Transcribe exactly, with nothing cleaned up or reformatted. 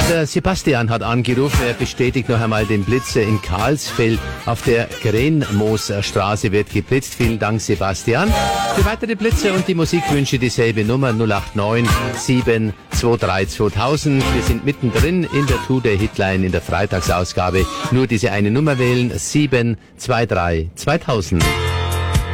Der Sebastian hat angerufen, er bestätigt noch einmal den Blitzer in Karlsfeld auf der Grenmoosstraße wird geblitzt. Vielen Dank, Sebastian. Für weitere Blitzer und die Musikwünsche dieselbe Nummer null acht neun sieben zwei drei zweitausend. Wir sind mittendrin in der Today Hitline in der Freitagsausgabe. Nur diese eine Nummer wählen, sieben zwei drei zweitausend.